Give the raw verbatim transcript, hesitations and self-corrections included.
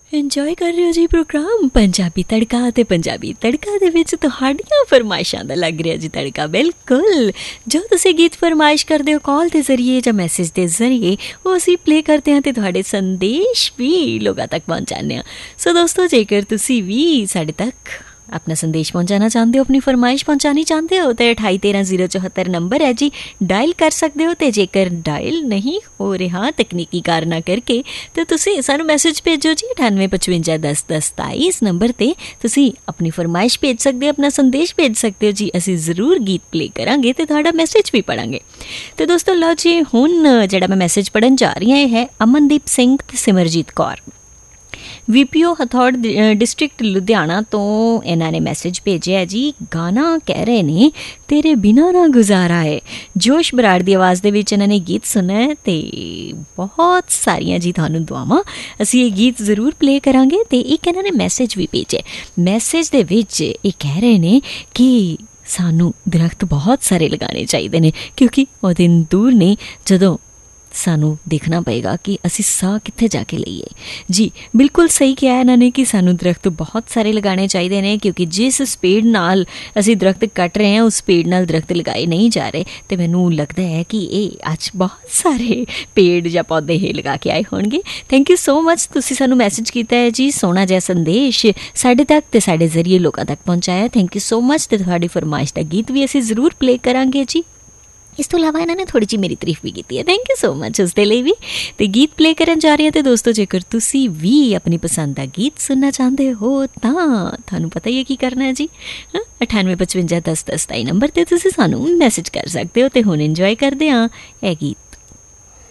Enjoy ਕਰ ਰਹੇ ਹੋ ਜੀ ਪ੍ਰੋਗਰਾਮ ਪੰਜਾਬੀ ਤੜਕਾ ਅਤੇ ਪੰਜਾਬੀ ਤੜਕਾ ਦੇ ਵਿੱਚ ਤੁਹਾਡੀਆਂ ਫਰਮਾਇਸ਼ਾਂ ਦਾ ਲੱਗ ਰਿਹਾ ਜੀ ਤੜਕਾ। ਬਿਲਕੁਲ, ਜੋ ਤੁਸੀਂ ਗੀਤ ਫਰਮਾਇਸ਼ ਕਰਦੇ ਹੋ ਕਾਲ ਦੇ ਜ਼ਰੀਏ ਜਾਂ ਮੈਸੇਜ ਦੇ ਜ਼ਰੀਏ, ਉਹ ਅਸੀਂ ਪਲੇ ਕਰਦੇ ਹਾਂ ਅਤੇ ਤੁਹਾਡੇ ਸੰਦੇਸ਼ ਵੀ ਲੋਕਾਂ ਤੱਕ ਪਹੁੰਚਾਉਂਦੇ ਹਾਂ। ਸੋ ਦੋਸਤੋ, ਜੇਕਰ ਤੁਸੀਂ ਵੀ ਸਾਡੇ ਤੱਕ अपना संदेश पहुँचाना चाहते हो, अपनी फरमाइश पहुँचानी चाहते हो तो अठाई तेरह जीरो चौहत्तर नंबर है जी, डायल कर सकते हो। तो जेकर डायल नहीं हो रहा तकनीकी कारणा करके तो तुसी सानू मैसेज भेजो जी अठानवे पचवंजा दस दस सताई। इस नंबर पर तुसी अपनी फरमाइश भेज सकते हो, अपना संदेश भेज सकते हो जी। असी जरूर गीत प्ले करांगे तो तुहाडा मैसेज भी पढ़ांगे। तो दोस्तों लो जी, हुण जिहड़ा मैं मैसेज पढ़न जा रही है अमनदीप सिंह ते Simarjeet Kaur, V P O Hathod district Ludhiana तो इन्हों ने मैसेज भेजे है जी। गाना कह रहे ने तेरे बिना ना गुजारा है, जोश बराड़ की आवाज़ दे विच इन्होंने गीत सुना है तो बहुत सारिया जी थानू दुआवां। असी ये गीत जरूर प्ले करांगे। तो एक इन्होंने मैसेज भी भेजे, मैसेज दे विच ये कह रहे ने कि सानू दरख्त बहुत सारे लगाने चाहिए ने, क्योंकि वो दिन दूर ने जदों सानू देखना पएगा कि असी साह कित्थे जाके लईए। जी बिल्कुल सही किया है इन्होंने कि सानू दरख्त बहुत सारे लगाने चाहिए ने, क्योंकि जिस स्पीड नाल असी दरख्त कट रहे हैं उस स्पीड नाल दरख्त लगाए नहीं जा रहे। तो मैनू लगता है कि ये अज बहुत सारे पेड़ या पौधे ही लगा के आए होंगे। थैंक यू सो मच, तुसी सानू मैसेज किया है जी, सोहना जिहा संदेश साडे तक ते साडे जरिए लोगों तक पहुँचाया। Thank you so much. तो तुहाडी फरमाइश का गीत भी असी जरूर प्ले करांगे जी। इस तो इलावा इन्होंने थोड़ी जी मेरी तारीफ भी की है, थैंक यू सो मच उसके लिए भी। तो गीत प्ले करन जा रहे हैं। तो दोस्तों जेकर तुसी भी अपनी पसंद का गीत सुनना चाहते हो तो थानू पता ही है की करना है जी। अठानवे पचवंजा दस दस सताई नंबर पर तुसी सानू मैसेज कर सकते हो। तो हुण इंजॉय करते हाँ यह गीत।